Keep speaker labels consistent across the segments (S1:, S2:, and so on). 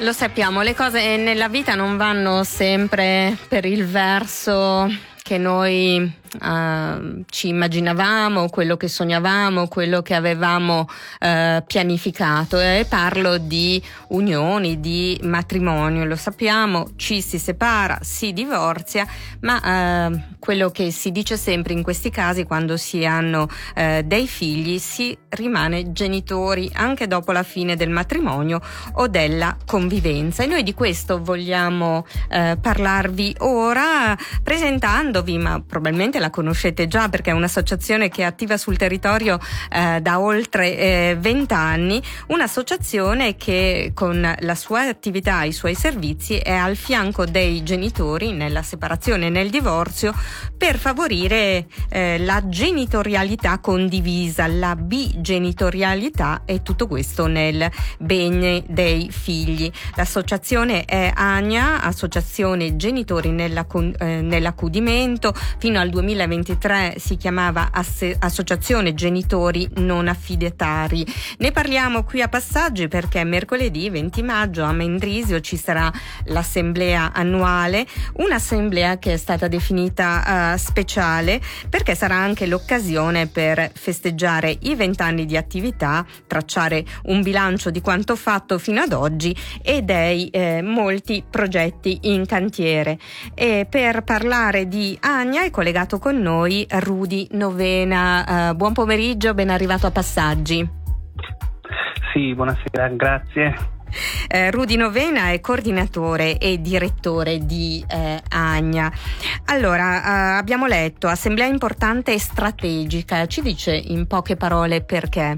S1: Lo sappiamo, le cose nella vita non vanno sempre per il verso che noi ci immaginavamo, quello che sognavamo, quello che avevamo pianificato, e parlo di unioni, di matrimonio. Lo sappiamo, ci si separa, si divorzia, ma quello che si dice sempre in questi casi, quando si hanno dei figli, si rimane genitori anche dopo la fine del matrimonio o della convivenza, e noi di questo vogliamo parlarvi ora, presentandovi, ma probabilmente la conoscete già perché è un'associazione che è attiva sul territorio da oltre 20 anni, un'associazione che con la sua attività, i suoi servizi, è al fianco dei genitori nella separazione e nel divorzio per favorire la genitorialità condivisa, la bigenitorialità, e tutto questo nel bene dei figli. L'associazione è AGNA, Associazione Genitori nell'Accudimento. Fino al 2023 si chiamava Associazione Genitori Non Affidatari. Ne parliamo qui a Passaggi perché mercoledì 20 maggio a Mendrisio ci sarà l'assemblea annuale, un'assemblea che è stata definita speciale perché sarà anche l'occasione per festeggiare i 20 anni di attività, tracciare un bilancio di quanto fatto fino ad oggi e dei molti progetti in cantiere. E per parlare di AGNA è collegato con noi Rudy Novena. Buon pomeriggio, ben arrivato a Passaggi.
S2: Sì, buonasera, grazie.
S1: Rudy Novena è coordinatore e direttore di AGNA. Allora, abbiamo letto assemblea importante e strategica, ci dice in poche parole perché?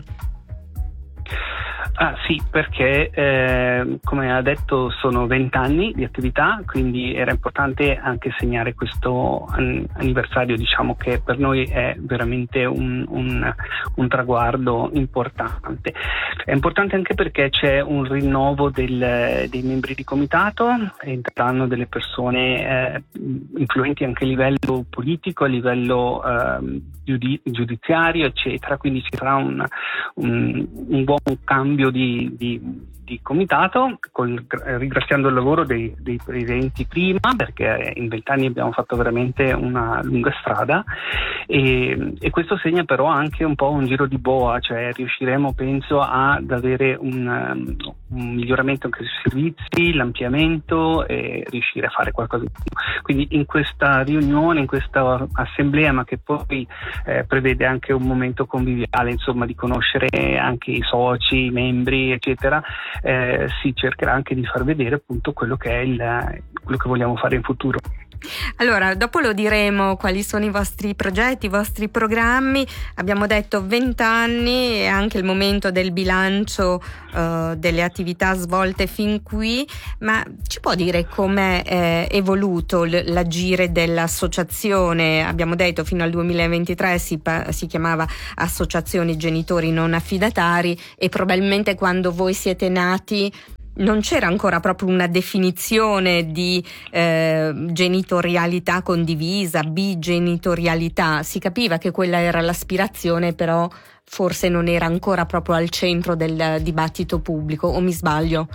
S2: Sì, perché come ha detto sono 20 anni di attività, quindi era importante anche segnare questo anniversario, diciamo che per noi è veramente un traguardo importante. È importante anche perché c'è un rinnovo dei membri di comitato, entreranno delle persone influenti anche a livello politico, a livello giudiziario, eccetera, quindi ci sarà un buon cambio di comitato, ringraziando il lavoro dei presenti prima, perché in 20 anni abbiamo fatto veramente una lunga strada, e questo segna però anche un po' un giro di boa, cioè riusciremo, penso, ad avere un miglioramento anche sui servizi, l'ampliamento, e riuscire a fare qualcosa di più. Quindi in questa riunione, in questa assemblea, ma che poi prevede anche un momento conviviale, insomma, di conoscere anche i soci, i membri, eccetera, si cercherà anche di far vedere appunto quello che è quello che vogliamo fare in futuro.
S1: Allora, dopo lo diremo quali sono i vostri progetti, i vostri programmi. Abbiamo detto 20 anni e anche il momento del bilancio delle attività svolte fin qui, ma ci può dire com'è evoluto l'agire dell'associazione? Abbiamo detto fino al 2023 si chiamava Associazione Genitori Non Affidatari, e probabilmente quando voi siete nati non c'era ancora proprio una definizione di genitorialità condivisa, bigenitorialità. Si capiva che quella era l'aspirazione, però forse non era ancora proprio al centro del dibattito pubblico, o mi sbaglio?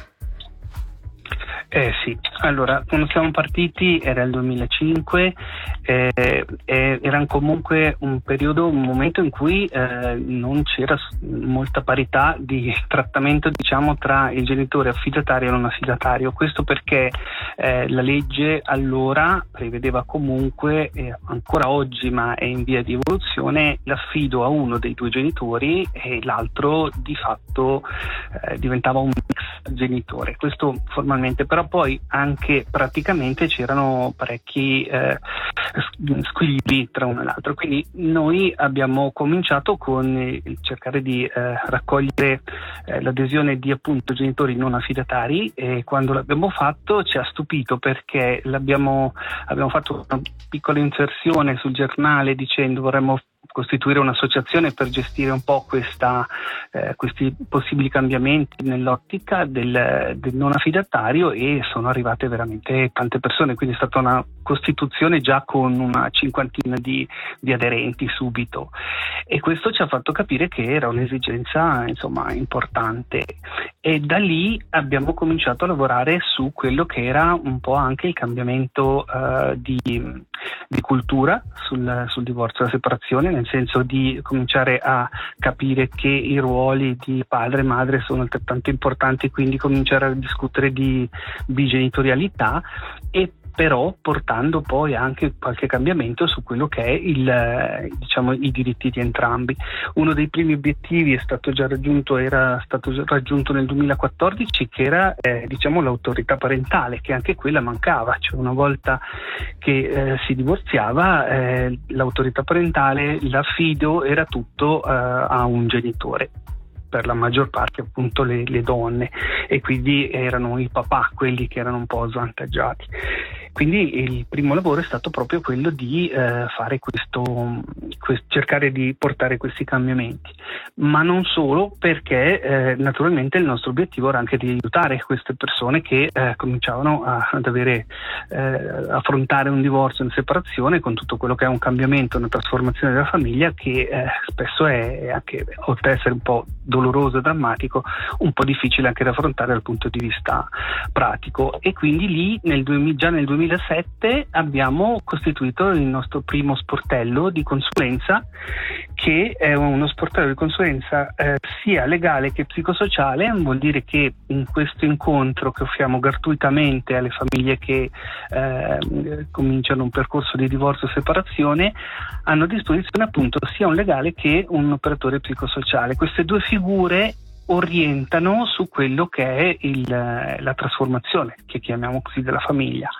S2: Sì, allora quando siamo partiti era il 2005, era comunque un momento in cui non c'era molta parità di trattamento, diciamo, tra il genitore affidatario e non affidatario. Questo perché la legge allora prevedeva comunque, ancora oggi ma è in via di evoluzione, l'affido a uno dei due genitori e l'altro di fatto diventava un ex genitore. Questo formalmente, però poi anche praticamente c'erano parecchi squilibri tra uno e l'altro, quindi noi abbiamo cominciato con il cercare di raccogliere l'adesione di appunto genitori non affidatari, e quando l'abbiamo fatto ci ha stupito perché abbiamo fatto una piccola inserzione sul giornale dicendo vorremmo costituire un'associazione per gestire un po' questi possibili cambiamenti nell'ottica del non affidatario, e sono arrivate veramente tante persone, quindi è stata una costituzione già con una cinquantina di aderenti subito, e questo ci ha fatto capire che era un'esigenza importante, e da lì abbiamo cominciato a lavorare su quello che era un po' anche il cambiamento di cultura sul divorzio e la separazione, nel senso di cominciare a capire che i ruoli di padre e madre sono altrettanto importanti, quindi cominciare a discutere di bigenitorialità, e però portando poi anche qualche cambiamento su quello che è i diritti di entrambi. Uno dei primi obiettivi era stato raggiunto nel 2014, che era l'autorità parentale, che anche quella mancava, cioè una volta che si divorziava, l'autorità parentale, l'affido era tutto a un genitore, per la maggior parte appunto le donne, e quindi erano i papà quelli che erano un po' svantaggiati. Quindi il primo lavoro è stato proprio quello di fare cercare di portare questi cambiamenti, ma non solo, perché naturalmente il nostro obiettivo era anche di aiutare queste persone che cominciavano ad affrontare un divorzio, una separazione, con tutto quello che è un cambiamento, una trasformazione della famiglia, che spesso è anche, oltre ad essere un po' doloroso e drammatico, un po' difficile anche da affrontare dal punto di vista pratico. E quindi lì già nel 2007 abbiamo costituito il nostro primo sportello di consulenza, che è uno sportello di consulenza sia legale che psicosociale. Vuol dire che in questo incontro, che offriamo gratuitamente alle famiglie che cominciano un percorso di divorzio o separazione, hanno a disposizione appunto sia un legale che un operatore psicosociale. Queste due figure orientano su quello che è la trasformazione, che chiamiamo così, della famiglia,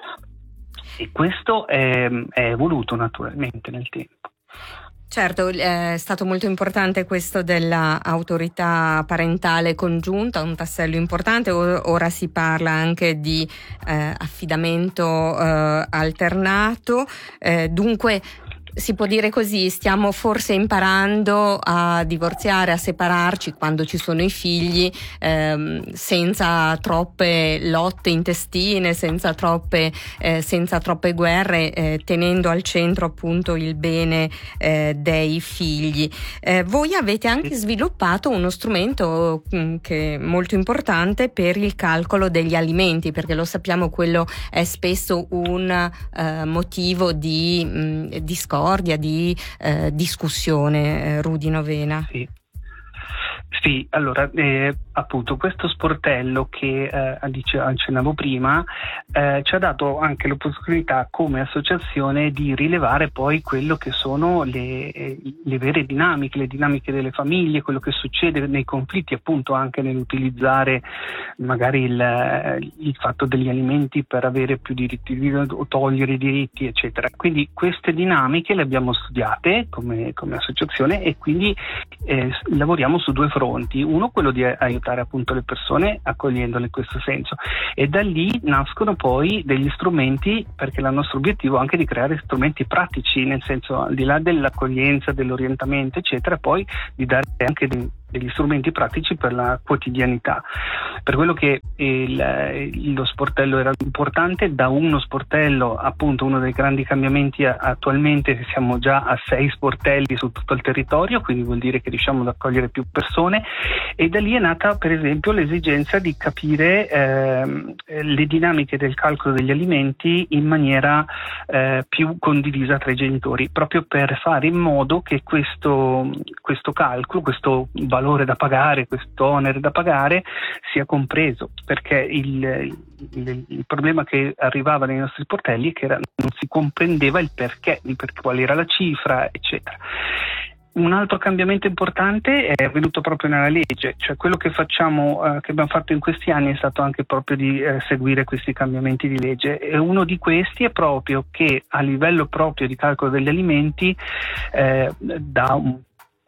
S2: e questo è evoluto naturalmente nel tempo.
S1: Certo, è stato molto importante questo dell'autorità parentale congiunta, un tassello importante. Ora si parla anche di affidamento alternato, dunque si può dire così, stiamo forse imparando a divorziare, a separarci quando ci sono i figli, senza troppe lotte intestine, senza troppe guerre, tenendo al centro appunto il bene dei figli. Voi avete anche sviluppato uno strumento che è molto importante per il calcolo degli alimenti, perché lo sappiamo, quello è spesso un motivo di discordia, di discussione. Rudy Novena.
S2: Sì, allora appunto questo sportello che accennavo prima ci ha dato anche l'opportunità come associazione di rilevare poi quello che sono le vere dinamiche, le dinamiche delle famiglie, quello che succede nei conflitti, appunto anche nell'utilizzare magari il fatto degli alimenti per avere più diritti o togliere i diritti, eccetera. Quindi queste dinamiche le abbiamo studiate come associazione, e quindi lavoriamo su due fronti. Uno, quello di aiutare appunto le persone accogliendole in questo senso, e da lì nascono poi degli strumenti, perché il nostro obiettivo è anche di creare strumenti pratici, nel senso, al di là dell'accoglienza, dell'orientamento eccetera, poi di dare anche degli strumenti pratici per la quotidianità. Per quello che lo sportello era importante, da uno sportello, appunto uno dei grandi cambiamenti attualmente siamo già a 6 sportelli su tutto il territorio, quindi vuol dire che riusciamo ad accogliere più persone, e da lì è nata per esempio l'esigenza di capire le dinamiche del calcolo degli alimenti in maniera più condivisa tra i genitori, proprio per fare in modo che questo calcolo, questo valore da pagare, questo onere da pagare sia compreso, perché il problema che arrivava nei nostri sportelli è che non si comprendeva il perché, qual era la cifra, eccetera. Un altro cambiamento importante è avvenuto proprio nella legge, cioè quello che che abbiamo fatto in questi anni è stato anche proprio di seguire questi cambiamenti di legge, e uno di questi è proprio che a livello proprio di calcolo degli alimenti da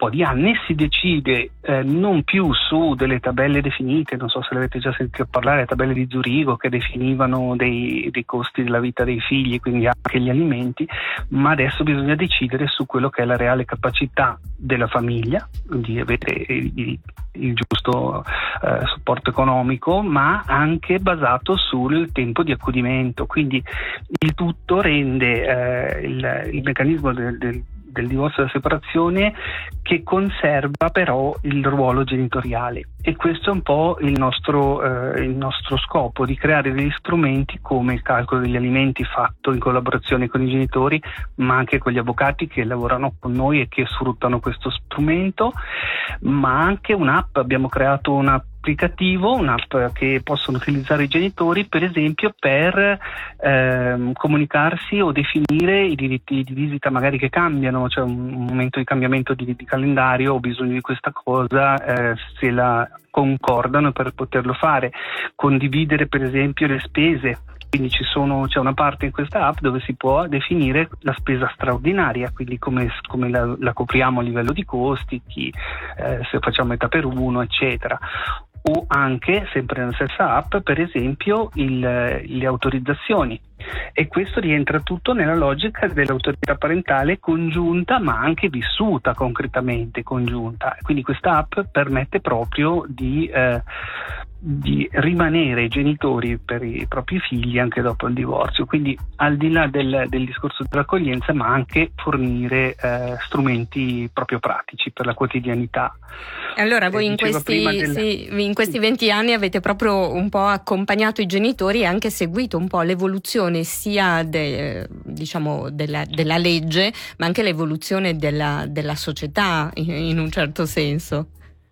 S2: po' di anni si decide non più su delle tabelle definite, non so se l'avete già sentito parlare, tabelle di Zurigo che definivano dei costi della vita dei figli, quindi anche gli alimenti, ma adesso bisogna decidere su quello che è la reale capacità della famiglia di avere il giusto supporto economico, ma anche basato sul tempo di accudimento. Quindi il tutto rende il meccanismo del divorzio e della separazione che conserva però il ruolo genitoriale, e questo è un po' il nostro scopo, di creare degli strumenti come il calcolo degli alimenti fatto in collaborazione con i genitori, ma anche con gli avvocati che lavorano con noi e che sfruttano questo strumento, ma anche un'app. Abbiamo creato un'app che possono utilizzare i genitori, per esempio, per comunicarsi o definire i diritti di visita magari che cambiano, cioè un momento di cambiamento di calendario, ho bisogno di questa cosa, se la concordano per poterlo fare, condividere per esempio le spese. Quindi c'è una parte in questa app dove si può definire la spesa straordinaria, quindi come la copriamo a livello di costi, se facciamo metà per uno, eccetera. O anche, sempre nella stessa app, per esempio le autorizzazioni, e questo rientra tutto nella logica dell'autorità parentale congiunta, ma anche vissuta concretamente congiunta. Quindi questa app permette proprio di rimanere genitori per i propri figli anche dopo il divorzio, quindi al di là del discorso dell'accoglienza, ma anche fornire strumenti proprio pratici per la quotidianità.
S1: Allora voi in questi 20 anni avete proprio un po' accompagnato i genitori e anche seguito un po' l'evoluzione sia della legge, ma anche l'evoluzione della società in un certo senso.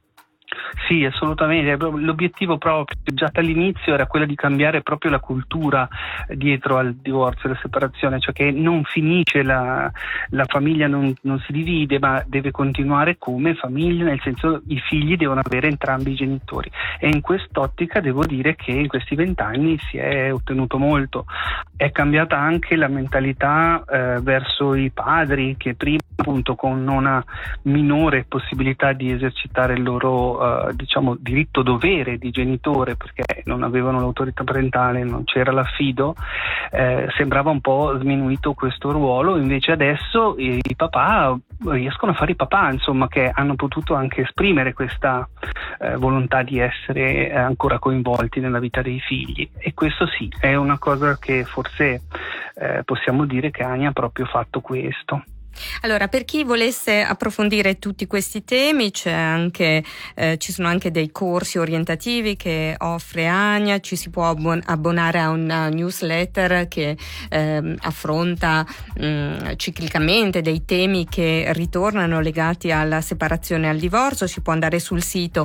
S2: Sì, assolutamente. L'obiettivo proprio già dall'inizio era quello di cambiare proprio la cultura dietro al divorzio e alla separazione, cioè che non finisce la famiglia, non si divide, ma deve continuare come famiglia, nel senso i figli devono avere entrambi i genitori, e in quest'ottica devo dire che in questi 20 anni si è ottenuto molto. È cambiata anche la mentalità verso i padri, che prima appunto con una minore possibilità di esercitare il loro diritto dovere di genitore, perché non avevano l'autorità parentale, non c'era l'affido, sembrava un po' sminuito questo ruolo. Invece adesso i papà riescono a fare i papà, insomma, che hanno potuto anche esprimere questa volontà di essere ancora coinvolti nella vita dei figli, e questo sì, è una cosa che forse possiamo dire che Ania ha proprio fatto questo.
S1: Allora, per chi volesse approfondire tutti questi temi ci sono anche dei corsi orientativi che offre Ania, ci si può abbonare a una newsletter che affronta ciclicamente dei temi che ritornano legati alla separazione e al divorzio. Si può andare sul sito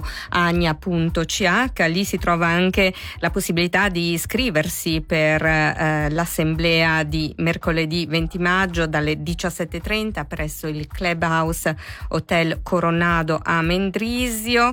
S1: ania.ch, lì si trova anche la possibilità di iscriversi per l'assemblea di mercoledì 20 maggio dalle 17:30 presso il Clubhouse Hotel Coronado a Mendrisio.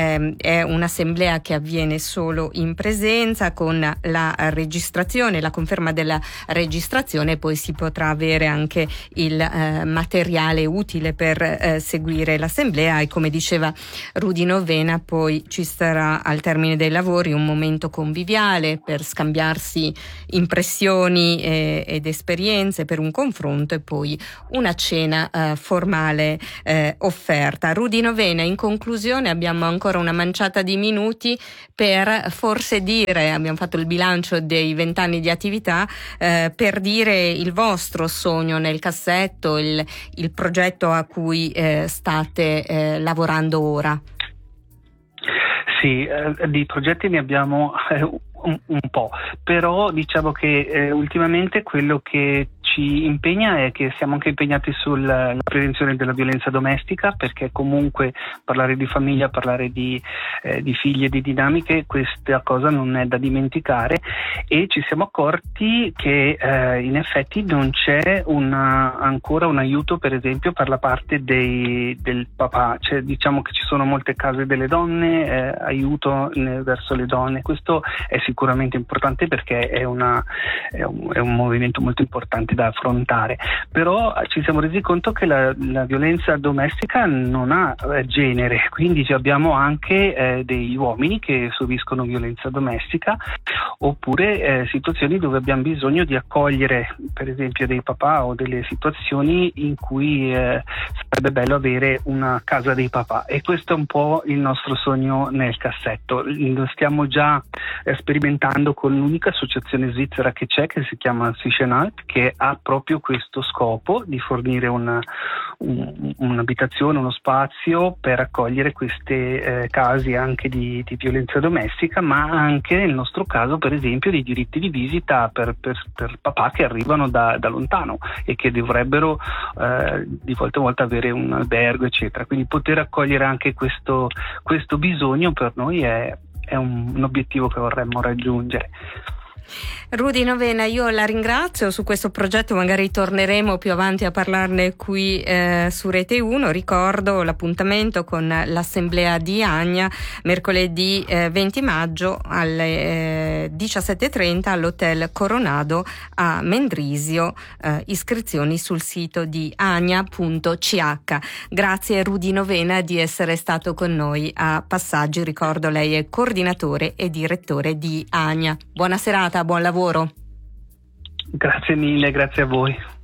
S1: È un'assemblea che avviene solo in presenza, con la registrazione, la conferma della registrazione, poi si potrà avere anche il materiale utile per seguire l'assemblea, e come diceva Rudy Novena poi ci sarà al termine dei lavori un momento conviviale per scambiarsi impressioni ed esperienze, per un confronto, e poi una cena formale offerta. Rudy Novena, in conclusione abbiamo ancora una manciata di minuti per forse dire, abbiamo fatto il bilancio dei 20 anni di attività, per dire il vostro sogno nel cassetto, il progetto a cui state lavorando ora.
S2: Sì, di progetti ne abbiamo un po', però diciamo che ultimamente quello che ci impegna è che siamo anche impegnati sulla prevenzione della violenza domestica, perché comunque parlare di famiglia, parlare di figli e di dinamiche, questa cosa non è da dimenticare, e ci siamo accorti che in effetti non c'è ancora un aiuto, per esempio per la parte del papà, cioè diciamo che ci sono molte case delle donne, aiuto verso le donne. Questo è sicuramente importante, perché è un movimento molto importante da da affrontare, però ci siamo resi conto che la violenza domestica non ha genere, quindi abbiamo anche degli uomini che subiscono violenza domestica, oppure situazioni dove abbiamo bisogno di accogliere per esempio dei papà, o delle situazioni in cui sarebbe bello avere una casa dei papà, e questo è un po' il nostro sogno nel cassetto. Lo stiamo già sperimentando con l'unica associazione svizzera che c'è, che si chiama Sicherheit, che ha proprio questo scopo di fornire un'abitazione, uno spazio per accogliere questi casi anche di violenza domestica, ma anche nel nostro caso per esempio dei diritti di visita per papà che arrivano da lontano e che dovrebbero di volta in volta avere un albergo eccetera, quindi poter accogliere anche questo bisogno per noi è un obiettivo che vorremmo raggiungere.
S1: Rudy Novena, io la ringrazio su questo progetto, magari torneremo più avanti a parlarne qui su Rete 1. Ricordo l'appuntamento con l'assemblea di Agna mercoledì 20 maggio alle 17:30 all'Hotel Coronado a Mendrisio, iscrizioni sul sito di agna.ch. Grazie Rudy Novena di essere stato con noi a Passaggi. Ricordo lei è coordinatore e direttore di Agna. Buona serata, buon lavoro.
S2: Grazie mille, grazie a voi.